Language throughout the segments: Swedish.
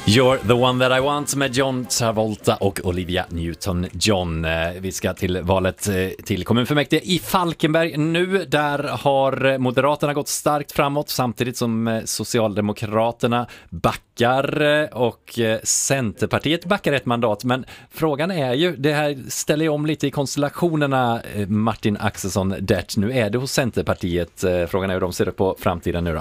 You're the one that I want med John Travolta och Olivia Newton-John. Vi ska till valet till kommunfullmäktige i Falkenberg nu. Där har Moderaterna gått starkt framåt samtidigt som Socialdemokraterna backar och Centerpartiet backar ett mandat. Men frågan är ju, det här ställer ju om lite i konstellationerna, Martin Axelsson Dert. Nu är det hos Centerpartiet. Frågan är hur de ser på framtiden nu då.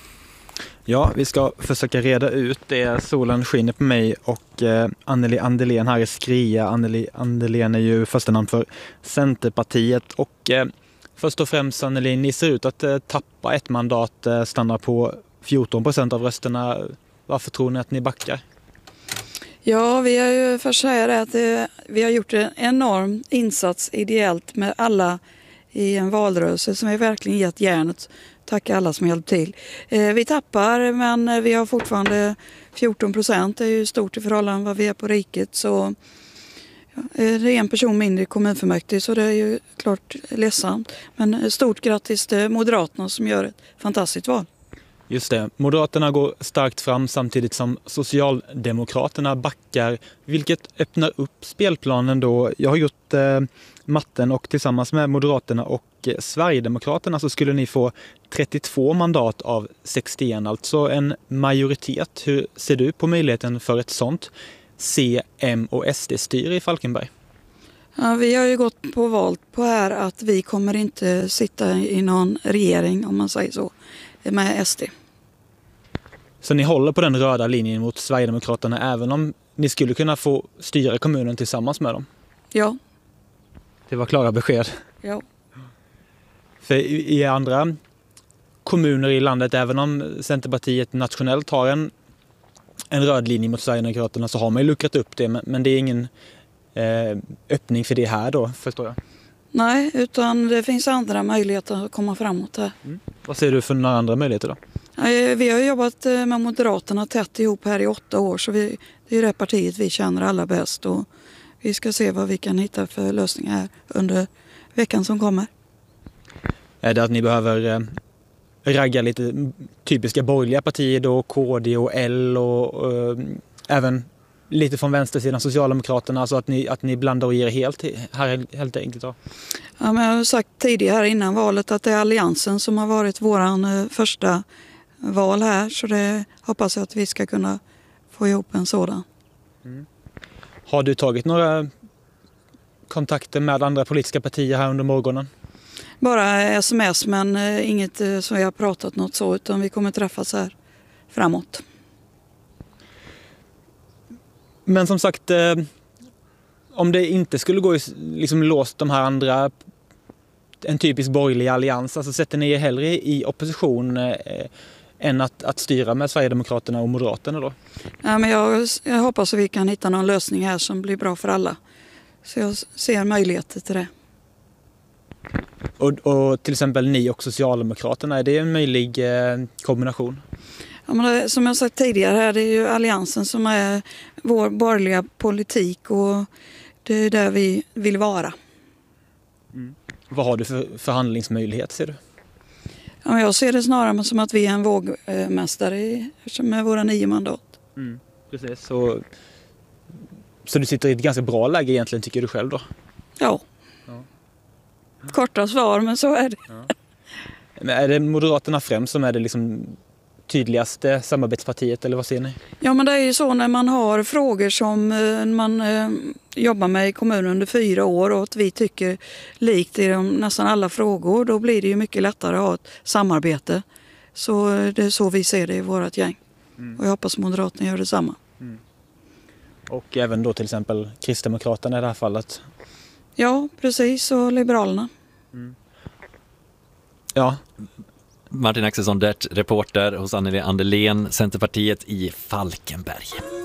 Ja, vi ska försöka reda ut det. Solen skiner på mig och Anneli Andelén här i Skria. Anneli Andelén är ju första namn för Centerpartiet. Och först och främst, Anneli, ni ser ut att tappa ett mandat, stannar på 14% av rösterna. Varför tror ni att ni backar? Ja, vi har ju först säga det att vi har gjort en enorm insats ideellt med alla i en valrörelse som vi verkligen gett järnet. Tack alla som hjälpt till. Vi tappar, men vi har fortfarande 14%. Det är ju stort i förhållande vad vi är på riket. Så det är en person mindre i kommunfullmäktige, så det är ju klart ledsamt. Men stort grattis till Moderaterna som gör ett fantastiskt val. Just det. Moderaterna går starkt fram samtidigt som Socialdemokraterna backar, vilket öppnar upp spelplanen då. Jag har gjort matten och tillsammans med Moderaterna och Sverigedemokraterna så skulle ni få 32 mandat av 61, alltså en majoritet. Hur ser du på möjligheten för ett sånt C, M och SD-styre i Falkenberg? Ja, vi har ju gått på valt på här att vi kommer inte sitta i någon regering, om man säger så, med SD. Så ni håller på den röda linjen mot Sverigedemokraterna även om ni skulle kunna få styra kommunen tillsammans med dem? Ja. Det var klara besked. Ja. För i andra kommuner i landet, även om Centerpartiet nationellt har en röd linje mot Sverigedemokraterna, så har man ju luckrat upp det. Men det är ingen öppning för det här då, förstår jag. Nej, utan det finns andra möjligheter att komma framåt här. Vad ser du för några andra möjligheter då? Vi har jobbat med Moderaterna tätt ihop här i 8 år, så det är det partiet vi känner allra bäst. Och vi ska se vad vi kan hitta för lösningar här under veckan som kommer. Är det att ni behöver ragga lite typiska borgerliga partier då, KD och L och även lite från vänstersidan Socialdemokraterna, alltså att ni blandar och ger helt enkelt då? Ja, men jag har sagt tidigare innan valet att det är Alliansen som har varit våran första val här, så det hoppas jag att vi ska kunna få ihop en sådan. Har du tagit några kontakter med andra politiska partier här under morgonen? Bara sms, men inget som jag har pratat något så, utan vi kommer träffas här framåt. Men som sagt, om det inte skulle gå liksom låst de här andra, en typisk borgerlig allians, alltså sätter ni er hellre i opposition än att styra med Sverigedemokraterna och Moderaterna då? Ja, men jag hoppas att vi kan hitta någon lösning här som blir bra för alla. Så jag ser möjligheter till det. Och till exempel ni och Socialdemokraterna, är det en möjlig kombination? Ja, men som jag sagt tidigare här, det är ju Alliansen som är vår borgerliga politik och det är där vi vill vara. Vad har du för förhandlingsmöjlighet, ser du? Ja, men jag ser det snarare som att vi är en vågmästare med våra 9 mandat. Precis. Så du sitter i ett ganska bra läge egentligen, tycker du själv då? Ja. Korta svar, men så är det. Ja. Men är det Moderaterna främst som är det liksom tydligaste samarbetspartiet, eller vad ser ni? Ja, men det är ju så när man har frågor som man jobbar med i kommunen under 4 år och att vi tycker likt i nästan alla frågor, då blir det ju mycket lättare att ha ett samarbete. Så det är så vi ser det i vårt gäng. Och jag hoppas Moderaterna gör detsamma. Och även då till exempel Kristdemokraterna i det här fallet? Ja, precis, och Liberalerna. Ja. Martin Axelsson Dert, reporter hos Anneli Andelén, Centerpartiet i Falkenberg.